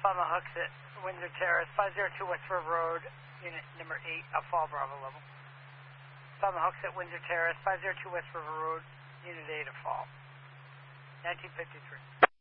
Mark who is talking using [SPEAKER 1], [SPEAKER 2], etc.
[SPEAKER 1] on the hooks at Windsor Terrace, 502 West River Road, unit number 8, up Fall Bravo level. It's on the hooks at Windsor Terrace, 502 West River Road, unit 8 of Fall, 1953.